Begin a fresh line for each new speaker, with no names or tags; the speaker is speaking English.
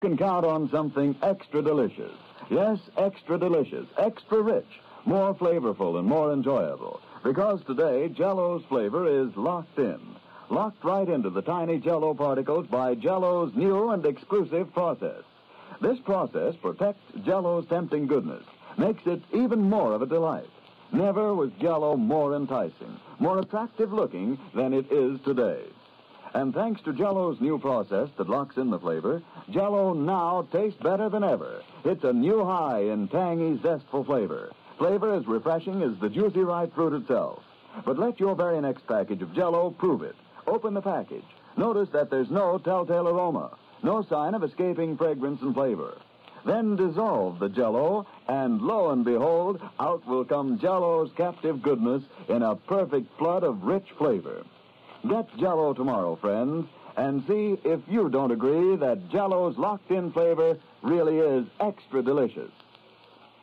can count on something extra delicious. Yes, extra delicious, extra rich, more flavorful and more enjoyable. Because today, Jell-O's flavor is locked in. Locked right into the tiny Jell-O particles by Jell-O's new and exclusive process. This process protects Jell-O's tempting goodness, makes it even more of a delight. Never was Jell-O more enticing, more attractive looking than it is today. And thanks to Jell-O's new process that locks in the flavor, Jell-O now tastes better than ever. It's a new high in tangy, zestful flavor. Flavor as refreshing as the juicy ripe fruit itself. But let your very next package of Jell-O prove it. Open the package. Notice that there's no telltale aroma, no sign of escaping fragrance and flavor. Then dissolve the Jell-O, and lo and behold, out will come Jell-O's captive goodness in a perfect flood of rich flavor. Get Jell-O tomorrow, friends, and see if you don't agree that Jell-O's locked-in flavor really is extra delicious.